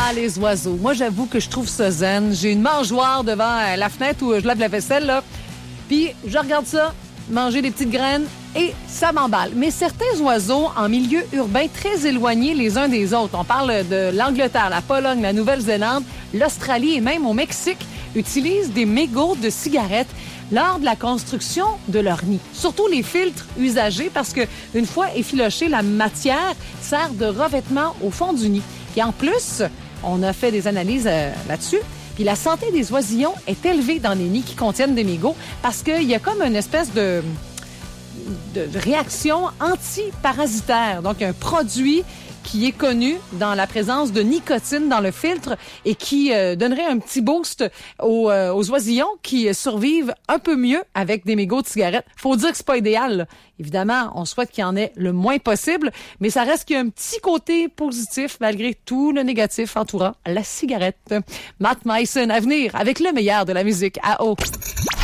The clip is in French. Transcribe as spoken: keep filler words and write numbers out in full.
Ah, les oiseaux. Moi, j'avoue que je trouve ça zen. J'ai une mangeoire devant euh, la fenêtre où je lave la vaisselle, là. Puis, je regarde ça, manger des petites graines, et ça m'emballe. Mais certains oiseaux, en milieu urbain très éloignés les uns des autres, on parle de l'Angleterre, la Pologne, la Nouvelle-Zélande, l'Australie et même au Mexique, utilisent des mégots de cigarettes lors de la construction de leur nid. Surtout les filtres usagés parce que une fois effilochée, la matière sert de revêtement au fond du nid. Et en plus, on a fait des analyses euh, là-dessus. Puis la santé des oisillons est élevée dans les nids qui contiennent des mégots parce qu'il y a comme une espèce de, de réaction anti-parasitaire. Donc, un produit qui est connu dans la présence de nicotine dans le filtre et qui euh, donnerait un petit boost aux, euh, aux oisillons qui survivent un peu mieux avec des mégots de cigarettes. Faut dire que c'est pas idéal, là. Évidemment, on souhaite qu'il y en ait le moins possible, mais ça reste qu'il y a un petit côté positif malgré tout le négatif entourant la cigarette. Matt Mason à venir avec le meilleur de la musique à eau.